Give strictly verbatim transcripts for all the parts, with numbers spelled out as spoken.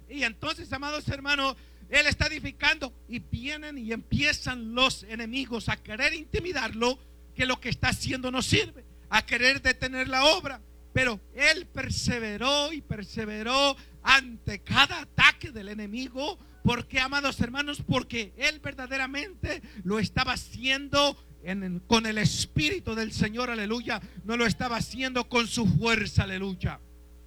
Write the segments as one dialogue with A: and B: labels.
A: Y entonces, amados hermanos, él está edificando y vienen y empiezan los enemigos a querer intimidarlo, que lo que está haciendo no sirve, a querer detener la obra. Pero él perseveró y perseveró ante cada ataque del enemigo. ¿Por qué, amados hermanos? Porque él verdaderamente lo estaba haciendo en, con el Espíritu del Señor, aleluya. No lo estaba haciendo con su fuerza, aleluya.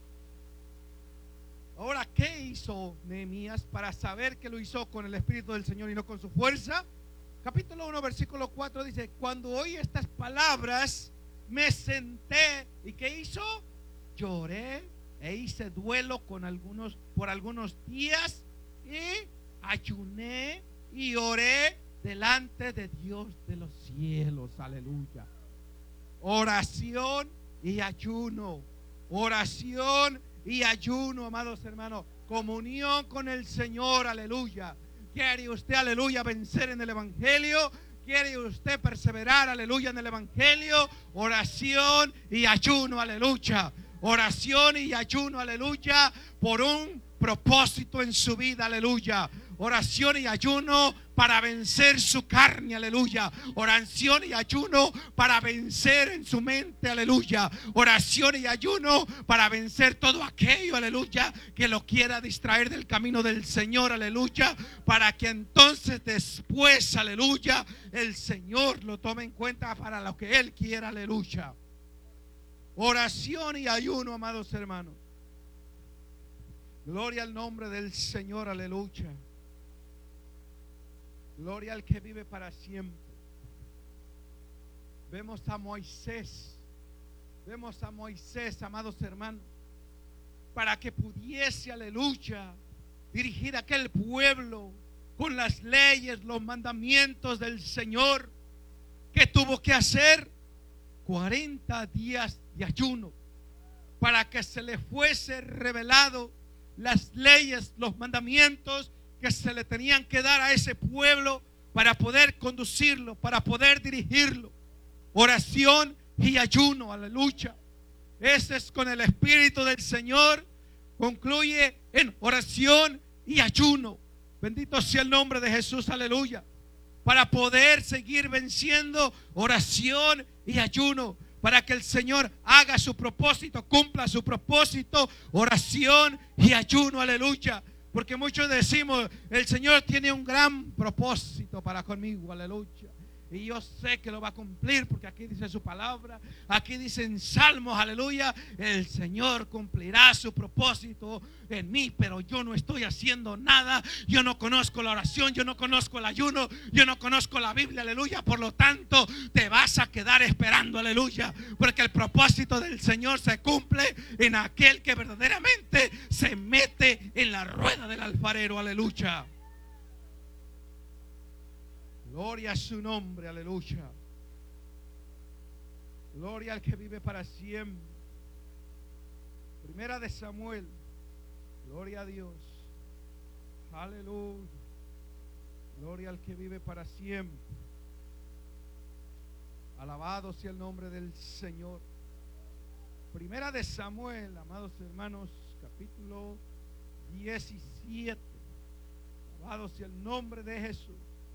A: Ahora, ¿qué hizo Nehemías para saber que lo hizo con el Espíritu del Señor y no con su fuerza? Capítulo uno, versículo cuatro dice: cuando oí estas palabras, me senté. ¿Y qué hizo? Lloré e hice duelo con algunos, por algunos días, y ayuné y oré delante de Dios de los cielos. Aleluya. Oración y ayuno. Oración y ayuno, amados hermanos. Comunión con el Señor. Aleluya. ¿Quiere usted, aleluya, vencer en el Evangelio? ¿Quiere usted perseverar, aleluya, en el Evangelio? Oración y ayuno, aleluya. Oración y ayuno, aleluya, por un propósito en su vida, aleluya. Oración y ayuno para vencer su carne, aleluya. Oración y ayuno para vencer en su mente, aleluya. Oración y ayuno para vencer todo aquello, aleluya, que lo quiera distraer del camino del Señor, aleluya. Para que entonces después, aleluya, el Señor lo tome en cuenta para lo que Él quiera, aleluya. Oración y ayuno, amados hermanos. Gloria al nombre del Señor, aleluya. Gloria al que vive para siempre. Vemos a Moisés. Vemos a Moisés, amados hermanos, para que pudiese, aleluya, dirigir a aquel pueblo con las leyes, los mandamientos del Señor. ¿Qué tuvo que hacer? cuarenta días de ayuno, para que se le fuese revelado las leyes, los mandamientos que se le tenían que dar a ese pueblo para poder conducirlo, para poder dirigirlo. Oración y ayuno, aleluya. Ese es con el Espíritu del Señor. Concluye en oración y ayuno. Bendito sea el nombre de Jesús, aleluya. Para poder seguir venciendo, oración y ayuno. Para que el Señor haga su propósito, cumpla su propósito, oración y ayuno, aleluya. Porque muchos decimos, el Señor tiene un gran propósito para conmigo, aleluya. Y yo sé que lo va a cumplir, porque aquí dice su palabra, aquí dice en Salmos, aleluya, el Señor cumplirá su propósito en mí, pero yo no estoy haciendo nada. Yo no conozco la oración, yo no conozco el ayuno, yo no conozco la Biblia, aleluya. Por lo tanto, te vas a quedar esperando, aleluya, porque el propósito del Señor se cumple en aquel que verdaderamente se mete en la rueda del alfarero, aleluya. Gloria a su nombre, aleluya. Gloria al que vive para siempre. Primera de Samuel. Gloria a Dios. Aleluya. Gloria al que vive para siempre. Alabado sea el nombre del Señor. Primera de Samuel, amados hermanos, capítulo diecisiete. Alabado sea el nombre de Jesús.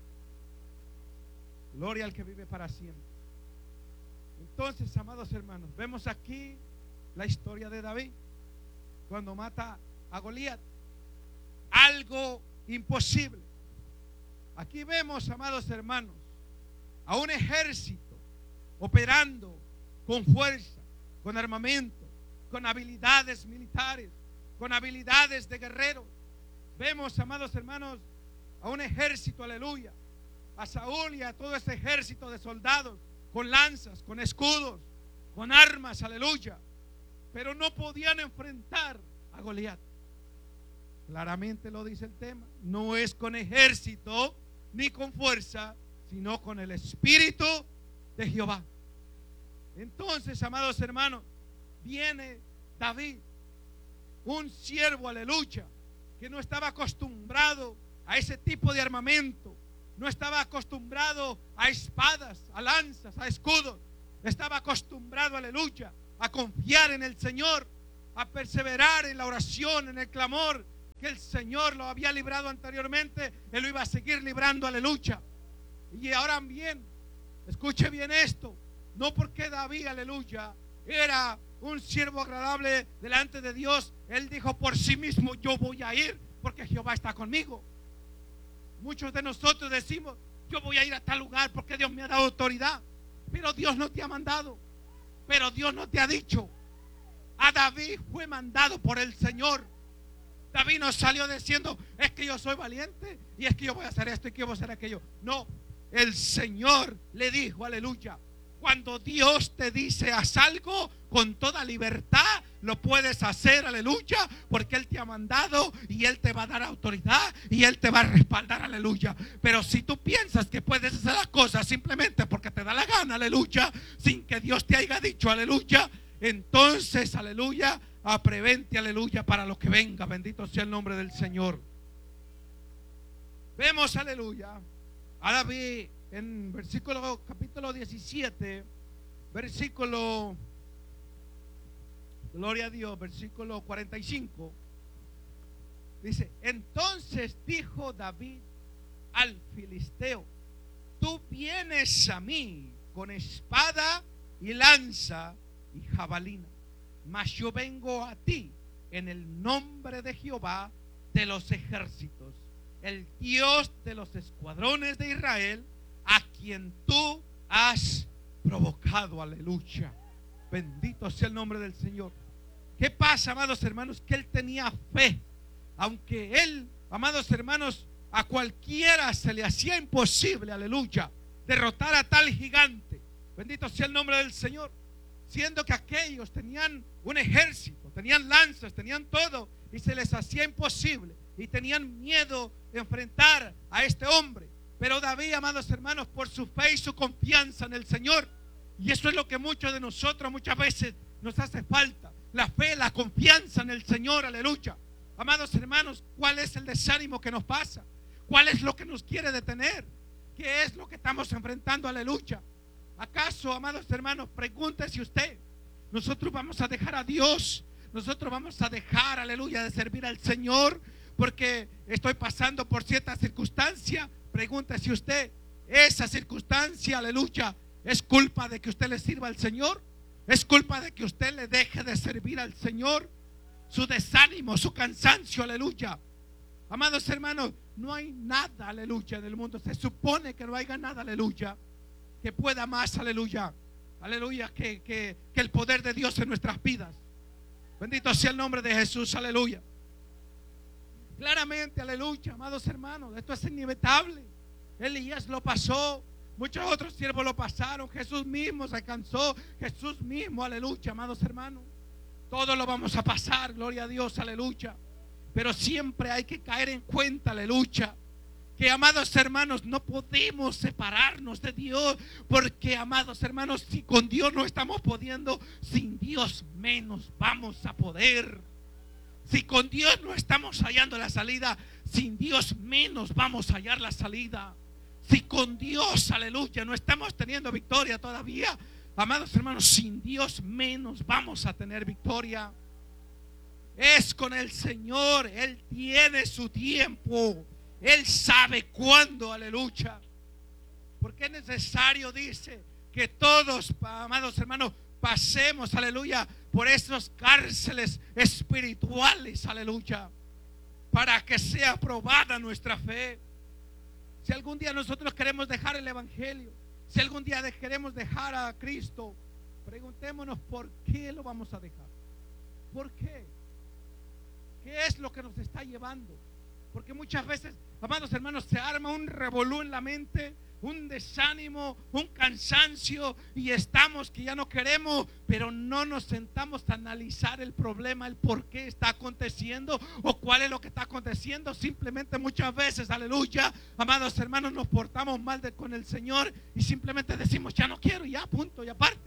A: Gloria al que vive para siempre. Entonces, amados hermanos, vemos aquí la historia de David cuando mata a Goliat. Algo imposible. Aquí vemos, amados hermanos, a un ejército operando con fuerza, con armamento, con habilidades militares, con habilidades de guerreros. Vemos, amados hermanos, a un ejército, aleluya, a Saúl y a todo ese ejército de soldados con lanzas, con escudos, con armas, aleluya. Pero no podían enfrentar a Goliat. Claramente lo dice el tema. No es con ejército ni con fuerza, sino con el Espíritu de Jehová. Entonces, amados hermanos, viene David, un siervo, aleluya, que no estaba acostumbrado a ese tipo de armamento. No estaba acostumbrado a espadas, a lanzas, a escudos. Estaba acostumbrado, aleluya, a confiar en el Señor, a perseverar en la oración, en el clamor, que el Señor lo había librado anteriormente, Él lo iba a seguir librando, aleluya. Y ahora bien, escuche bien esto, no porque David, aleluya, era un siervo agradable delante de Dios, él dijo por sí mismo: yo voy a ir porque Jehová está conmigo. Muchos de nosotros decimos: yo voy a ir a tal lugar porque Dios me ha dado autoridad. Pero Dios no te ha mandado, pero Dios no te ha dicho. A David fue mandado por el Señor. David no salió diciendo: es que yo soy valiente y es que yo voy a hacer esto y que yo voy a hacer aquello. No, el Señor le dijo, aleluya. Cuando Dios te dice: haz algo, con toda libertad lo puedes hacer, aleluya, porque Él te ha mandado y Él te va a dar autoridad y Él te va a respaldar, aleluya. Pero si tú piensas que puedes hacer las cosas simplemente porque te da la gana, aleluya, sin que Dios te haya dicho, aleluya, entonces, aleluya, aprevente, aleluya, para lo que venga. Bendito sea el nombre del Señor. Vemos, aleluya, a David en versículo, capítulo diecisiete, versículo, gloria a Dios, versículo cuarenta y cinco. Dice: entonces dijo David al filisteo: tú vienes a mí con espada y lanza y jabalina, mas yo vengo a ti en el nombre de Jehová de los ejércitos, el Dios de los escuadrones de Israel, a quien tú has provocado, aleluya. Bendito sea el nombre del Señor. ¿Qué pasa, amados hermanos? Que él tenía fe. Aunque él, amados hermanos, a cualquiera se le hacía imposible, aleluya, derrotar a tal gigante. Bendito sea el nombre del Señor. Siendo que aquellos tenían un ejército, tenían lanzas, tenían todo, y se les hacía imposible, y tenían miedo de enfrentar a este hombre. Pero David, amados hermanos, por su fe y su confianza en el Señor, y eso es lo que muchos de nosotros muchas veces nos hace falta: la fe, la confianza en el Señor, aleluya. Amados hermanos, ¿cuál es el desánimo que nos pasa? ¿Cuál es lo que nos quiere detener? ¿Qué es lo que estamos enfrentando, aleluya? ¿Acaso, amados hermanos, pregúntese usted, nosotros vamos a dejar a Dios, nosotros vamos a dejar, aleluya, de servir al Señor porque estoy pasando por cierta circunstancia? Pregúntese usted, esa circunstancia, aleluya, ¿es culpa de que usted le sirva al Señor? ¿Es culpa de que usted le deje de servir al Señor? Su desánimo, su cansancio, aleluya. Amados hermanos, no hay nada, aleluya, en el mundo. Se supone que no haya nada, aleluya, que pueda más, aleluya, aleluya, que, que, que el poder de Dios en nuestras vidas. Bendito sea el nombre de Jesús, aleluya. Claramente, aleluya, amados hermanos, esto es inevitable. Elías lo pasó, muchos otros siervos lo pasaron, Jesús mismo se cansó, Jesús mismo, aleluya, amados hermanos. Todos lo vamos a pasar, gloria a Dios, aleluya. Pero siempre hay que caer en cuenta, aleluya, que, amados hermanos, no podemos separarnos de Dios, porque, amados hermanos, si con Dios no estamos pudiendo, sin Dios menos vamos a poder. Si con Dios no estamos hallando la salida, sin Dios menos vamos a hallar la salida. Si con Dios, aleluya, no estamos teniendo victoria todavía, amados hermanos, sin Dios menos vamos a tener victoria. Es con el Señor, Él tiene su tiempo, Él sabe cuándo, aleluya. Porque es necesario, dice, que todos, amados hermanos, pasemos, aleluya, por esos cárceles espirituales, aleluya, para que sea probada nuestra fe. Si algún día nosotros queremos dejar el evangelio, si algún día queremos dejar a Cristo, preguntémonos por qué lo vamos a dejar. ¿Por qué? ¿Qué es lo que nos está llevando? Porque muchas veces, amados hermanos, se arma un revolú en la mente, un desánimo, un cansancio, y estamos que ya no queremos, pero no nos sentamos a analizar el problema, el por qué está aconteciendo o cuál es lo que está aconteciendo. Simplemente muchas veces, aleluya, amados hermanos, nos portamos mal de, con el Señor y simplemente decimos: ya no quiero, ya, punto, y aparte.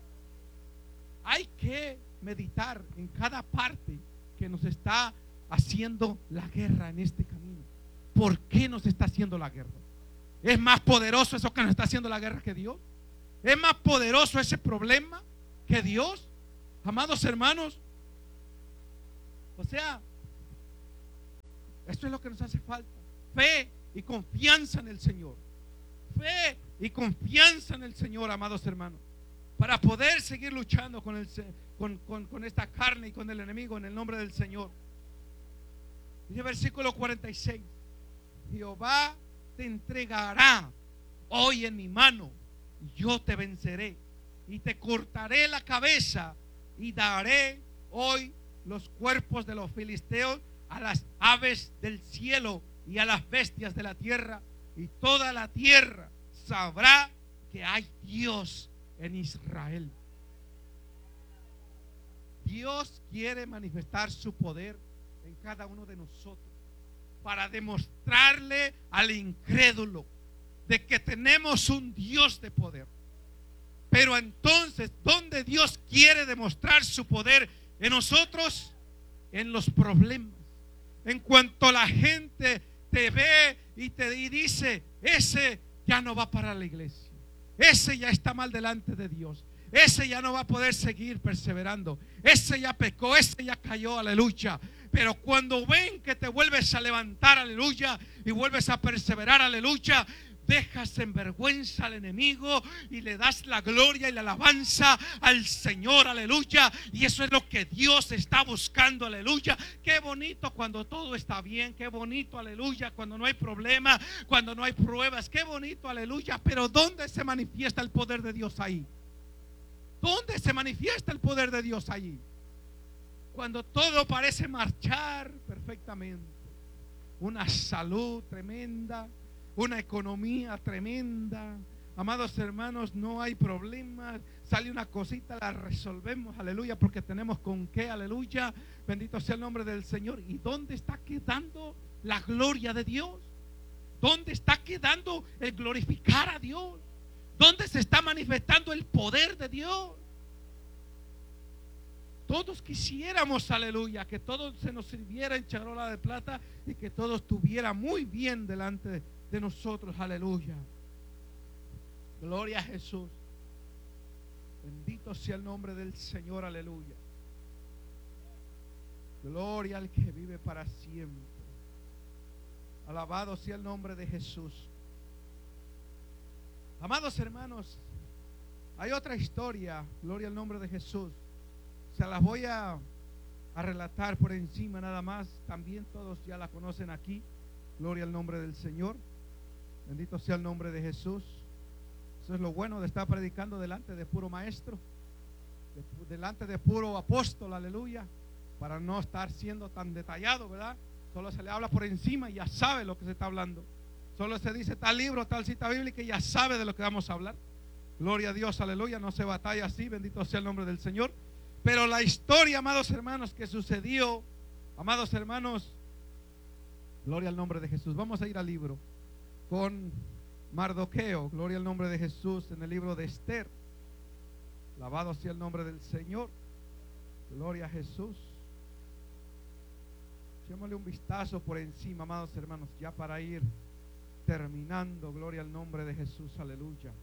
A: Hay que meditar en cada parte que nos está haciendo la guerra en este camino. ¿Por qué nos está haciendo la guerra? ¿Es más poderoso eso que nos está haciendo la guerra que Dios? ¿Es más poderoso ese problema que Dios? Amados hermanos, o sea, Esto es lo que nos hace falta. Fe y confianza en el Señor. Fe y confianza en el Señor, amados hermanos, para poder seguir luchando con, el, con, con, con esta carne y con el enemigo en el nombre del Señor. Dice versículo cuarenta y seis: Jehová te entregará hoy en mi mano, y yo te venceré, y te cortaré la cabeza, y daré hoy los cuerpos de los filisteos a las aves del cielo y a las bestias de la tierra, y toda la tierra sabrá que hay Dios en Israel. Dios quiere manifestar su poder en cada uno de nosotros para demostrarle al incrédulo de que tenemos un Dios de poder. Pero entonces, ¿dónde Dios quiere demostrar su poder en nosotros? En los problemas. En cuanto la gente te ve y te y dice: ese ya no va para la iglesia, ese ya está mal delante de Dios, ese ya no va a poder seguir perseverando, ese ya pecó, ese ya cayó, aleluya. Pero cuando ven que te vuelves a levantar, aleluya, y vuelves a perseverar, aleluya, dejas en vergüenza al enemigo y le das la gloria y la alabanza al Señor, aleluya. Y eso es lo que Dios está buscando, aleluya. Qué bonito cuando todo está bien, qué bonito, aleluya, cuando no hay problema, cuando no hay pruebas, qué bonito, aleluya. Pero ¿dónde se manifiesta el poder de Dios ahí? ¿Dónde se manifiesta el poder de Dios allí? Cuando todo parece marchar perfectamente, una salud tremenda, una economía tremenda, amados hermanos, no hay problemas, sale una cosita, la resolvemos, aleluya, porque tenemos con qué, aleluya, bendito sea el nombre del Señor. ¿Y dónde está quedando la gloria de Dios? ¿Dónde está quedando el glorificar a Dios? ¿Dónde se está manifestando el poder de Dios? Todos quisiéramos, aleluya, que todo se nos sirviera en charola de plata y que todo estuviera muy bien delante de, de nosotros, aleluya. Gloria a Jesús. Bendito sea el nombre del Señor, aleluya. Gloria al que vive para siempre. Alabado sea el nombre de Jesús. Amados hermanos, hay otra historia, gloria al nombre de Jesús. Se las voy a, a relatar por encima nada más. También todos ya la conocen aquí. Gloria al nombre del Señor. Bendito sea el nombre de Jesús. Eso es lo bueno de estar predicando delante de puro maestro, de, delante de puro apóstol, aleluya, para no estar siendo tan detallado, ¿verdad? Solo se le habla por encima y ya sabe lo que se está hablando. Solo se dice tal libro, tal cita bíblica y ya sabe de lo que vamos a hablar. Gloria a Dios, aleluya. No se batalla así, bendito sea el nombre del Señor. Pero la historia, amados hermanos, que sucedió, amados hermanos, gloria al nombre de Jesús. Vamos a ir al libro con Mardoqueo, gloria al nombre de Jesús, en el libro de Esther. Alabado sea el nombre del Señor. Gloria a Jesús. Echémosle un vistazo por encima, amados hermanos, ya para ir terminando. Gloria al nombre de Jesús, aleluya.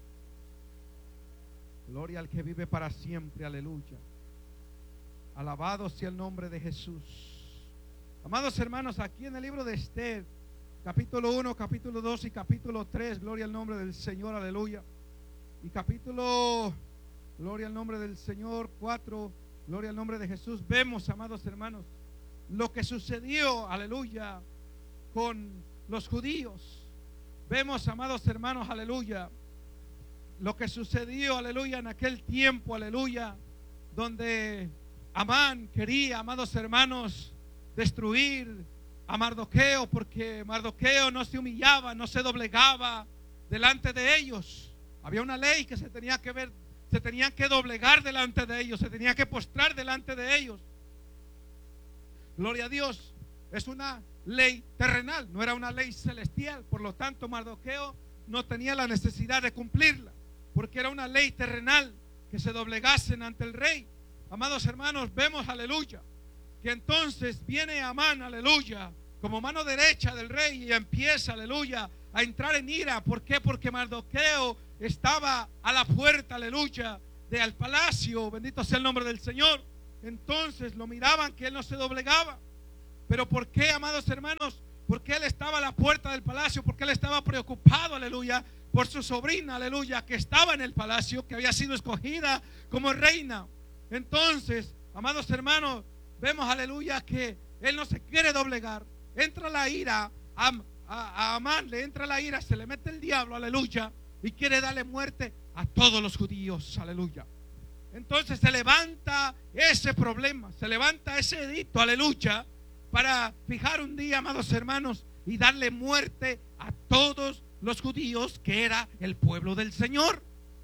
A: Gloria al que vive para siempre, aleluya. Alabado sea el nombre de Jesús. Amados hermanos, aquí en el libro de Esther, capítulo uno, capítulo dos y capítulo tres, gloria al nombre del Señor, aleluya. Y capítulo, gloria al nombre del Señor, cuatro, gloria al nombre de Jesús. Vemos, amados hermanos, lo que sucedió, aleluya, con los judíos. Vemos, amados hermanos, aleluya, lo que sucedió, aleluya, en aquel tiempo, aleluya, donde Amán quería, amados hermanos, destruir a Mardoqueo, porque Mardoqueo no se humillaba, no se doblegaba delante de ellos. Había una ley que se tenía que ver, se tenían que doblegar delante de ellos, se tenía que postrar delante de ellos. Gloria a Dios. Es una ley terrenal, no era una ley celestial. Por lo tanto, Mardoqueo no tenía la necesidad de cumplirla, porque era una ley terrenal, que se doblegasen ante el rey. Amados hermanos, vemos, aleluya, que entonces viene Amán, aleluya, como mano derecha del rey y empieza, aleluya, a entrar en ira. ¿Por qué? Porque Mardoqueo estaba a la puerta, aleluya, del palacio, bendito sea el nombre del Señor. Entonces lo miraban que él no se doblegaba. ¿Pero por qué, amados hermanos? Porque él estaba a la puerta del palacio, porque él estaba preocupado, aleluya, por su sobrina, aleluya, que estaba en el palacio, que había sido escogida como reina. Entonces, amados hermanos, vemos, aleluya, que él no se quiere doblegar. Entra la ira a, a, a Amán, le entra la ira, se le mete el diablo, aleluya, y quiere darle muerte a todos los judíos, aleluya. Entonces se levanta ese problema, se levanta ese edicto, aleluya, para fijar un día, amados hermanos, y darle muerte a todos los judíos, que era el pueblo del Señor.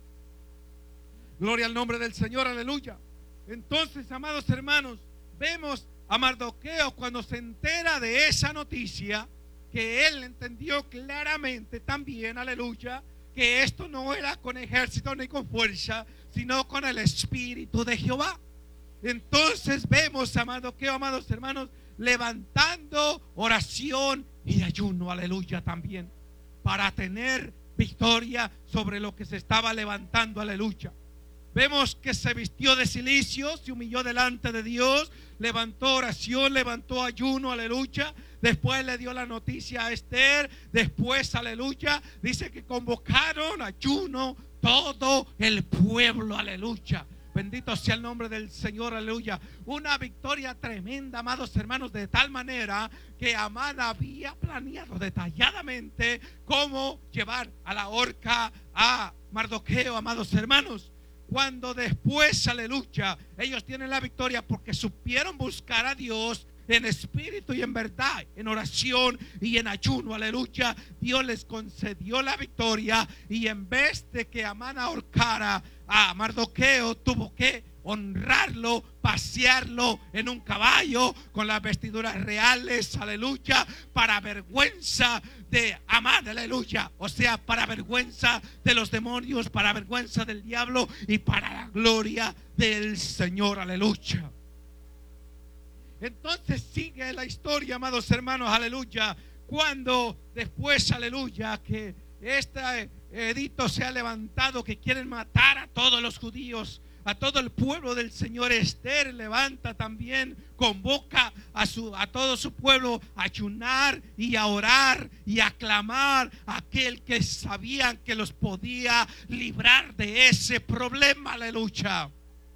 A: Gloria al nombre del Señor, aleluya. Entonces, amados hermanos, vemos a Mardoqueo cuando se entera de esa noticia, que él entendió claramente también, aleluya, que esto no era con ejército ni con fuerza, sino con el Espíritu de Jehová. Entonces vemos a Mardoqueo, amados hermanos, levantando oración y ayuno, aleluya, también, para tener victoria sobre lo que se estaba levantando, aleluya. Vemos que se vistió de cilicio, se humilló delante de Dios, levantó oración, levantó ayuno, aleluya. Después le dio la noticia a Esther. Después, aleluya, dice que convocaron ayuno todo el pueblo, aleluya. Bendito sea el nombre del Señor, aleluya. Una victoria tremenda, amados hermanos, de tal manera que Amán había planeado detalladamente cómo llevar a la horca a Mardoqueo, amados hermanos. Cuando después, aleluya, ellos tienen la victoria porque supieron buscar a Dios en espíritu y en verdad, en oración y en ayuno, aleluya. Dios les concedió la victoria, y en vez de que Amán ahorcara a Mardoqueo, tuvo que honrarlo, pasearlo en un caballo con las vestiduras reales, aleluya, para vergüenza de Amán, aleluya, o sea, para vergüenza de los demonios, para vergüenza del diablo y para la gloria del Señor, aleluya. Entonces sigue la historia, amados hermanos, aleluya, cuando después, aleluya, que este edicto se ha levantado, que quieren matar a todos los judíos, a todo el pueblo del Señor. Esther levanta también, convoca a, su, a todo su pueblo a ayunar y a orar y a clamar a aquel que sabían que los podía librar de ese problema, aleluya.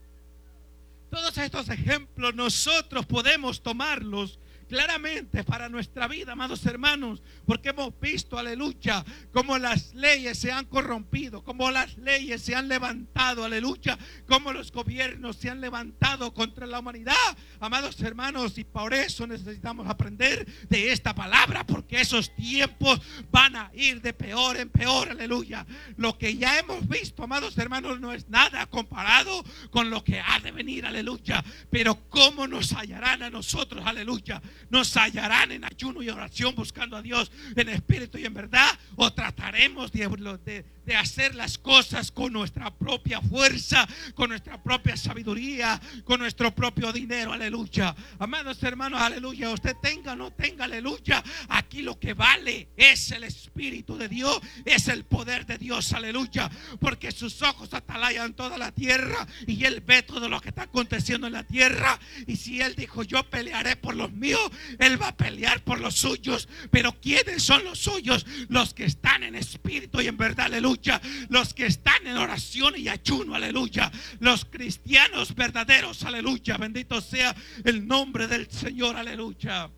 A: Todos estos ejemplos nosotros podemos tomarlos claramente para nuestra vida, amados hermanos, porque hemos visto, aleluya, cómo las leyes se han corrompido, cómo las leyes se han levantado, aleluya, cómo los gobiernos se han levantado contra la humanidad, amados hermanos, y por eso necesitamos aprender de esta palabra, porque esos tiempos van a ir de peor en peor, aleluya. Lo que ya hemos visto, amados hermanos, no es nada comparado con lo que ha de venir, aleluya, pero cómo nos hallarán a nosotros, aleluya. Nos hallarán en ayuno y oración, buscando a Dios en espíritu y en verdad, o trataremos de, de, de hacer las cosas con nuestra propia fuerza, con nuestra propia sabiduría, con nuestro propio dinero, aleluya. Amados hermanos, aleluya, usted tenga o no tenga, aleluya, aquí lo que vale es el Espíritu de Dios, es el poder de Dios, aleluya, porque sus ojos atalayan toda la tierra y Él ve todo lo que está aconteciendo en la tierra. Y si Él dijo, yo pelearé por los míos, Él va a pelear por los suyos. Pero ¿quiénes son los suyos? Los que están en espíritu y en verdad, aleluya. Los que están en oración y ayuno, aleluya. Los cristianos verdaderos, aleluya. Bendito sea el nombre del Señor, aleluya.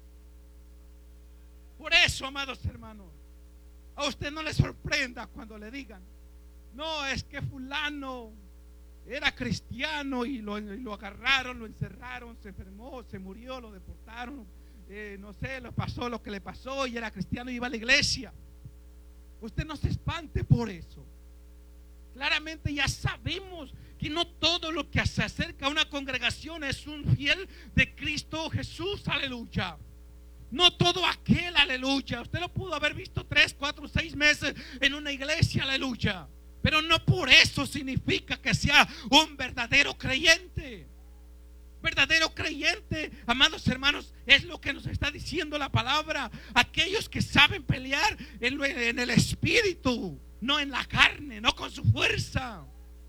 A: Por eso, amados hermanos, a usted no le sorprenda cuando le digan, no, es que fulano era cristiano y lo, y lo agarraron, lo encerraron, se enfermó, se murió, lo deportaron, eh, no sé, le pasó lo que le pasó y era cristiano y iba a la iglesia. Usted no se espante por eso. Claramente ya sabemos que no todo lo que se acerca a una congregación es un fiel de Cristo Jesús, aleluya. No todo aquel, aleluya. Usted lo pudo haber visto tres, cuatro, seis meses en una iglesia, aleluya. Pero no por eso significa que sea un verdadero creyente. Verdadero creyente, amados hermanos, es lo que nos está diciendo la palabra. Aquellos que saben pelear en, lo, en el espíritu, no en la carne, no con su fuerza.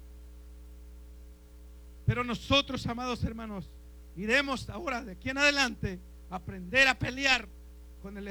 A: Pero nosotros, amados hermanos, iremos ahora de aquí en adelante a aprender a pelear con el